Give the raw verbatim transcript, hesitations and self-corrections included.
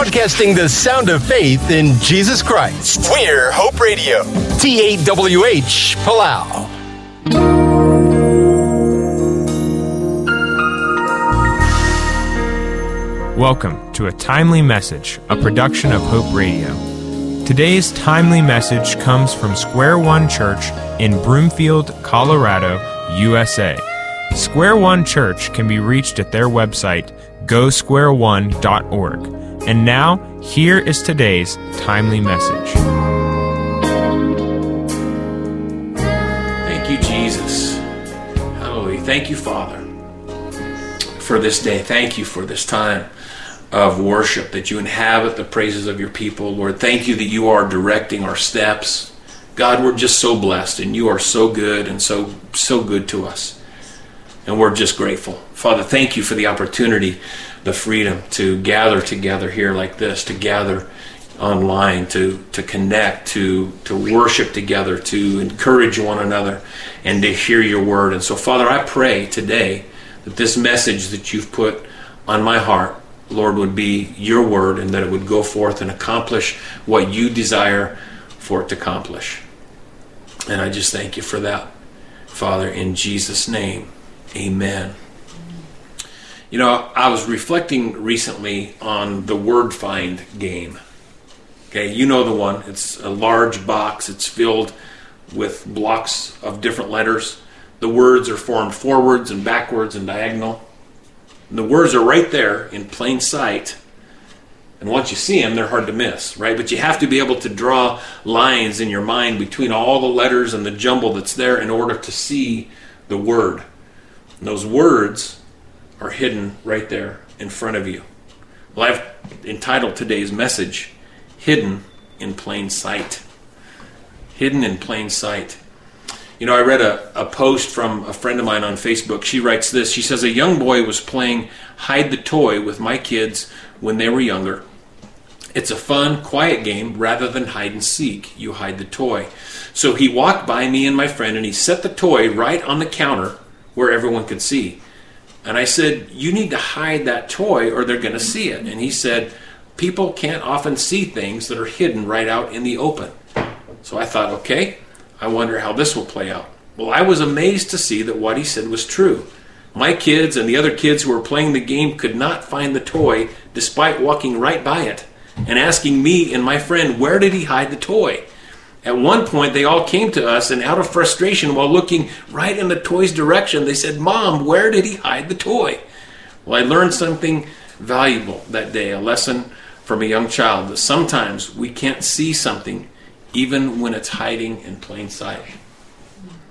broadcasting the sound of faith in Jesus Christ. We're Hope Radio, T A W H, Palau. Welcome to A Timely Message, a production of Hope Radio. Today's timely message comes from Square One Church in Broomfield, Colorado, U S A. Square One Church can be reached at their website, go square one dot org. And now, here is today's timely message. Thank you, Jesus. Hallelujah. Thank you, Father, for this day. Thank you for this time of worship, that you inhabit the praises of your people. Lord, thank you that you are directing our steps. God, we're just so blessed, and you are so good and so so good to us. And we're just grateful. Father, thank you for the opportunity, the freedom to gather together here like this, to gather online, to, to connect, to, to worship together, to encourage one another, and to hear your word. And so, Father, I pray today that this message that you've put on my heart, Lord, would be your word, and that it would go forth and accomplish what you desire for it to accomplish. And I just thank you for that, Father, in Jesus' name. Amen. You know, I was reflecting recently on the word find game. Okay, you know the one. It's a large box. It's filled with blocks of different letters. The words are formed forwards and backwards and diagonal. And the words are right there in plain sight. And once you see them, they're hard to miss, right? But you have to be able to draw lines in your mind between all the letters and the jumble that's there in order to see the word. And those words are hidden right there in front of you. Well, I've entitled today's message, Hidden in Plain Sight. Hidden in Plain Sight. You know, I read a, a post from a friend of mine on Facebook. She writes this. She says, a young boy was playing hide the toy with my kids when they were younger. It's a fun, quiet game rather than hide and seek. You hide the toy. So he walked by me and my friend, and he set the toy right on the counter where everyone could see. And I said, you need to hide that toy or they're going to see it. And he said, people can't often see things that are hidden right out in the open. So I thought, okay, I wonder how this will play out. Well, I was amazed to see that what he said was true. My kids and the other kids who were playing the game could not find the toy despite walking right by it and asking me and my friend, where did he hide the toy? At one point, they all came to us, and out of frustration, while looking right in the toy's direction, they said, Mom, where did he hide the toy? Well, I learned something valuable that day, a lesson from a young child, that sometimes we can't see something even when it's hiding in plain sight.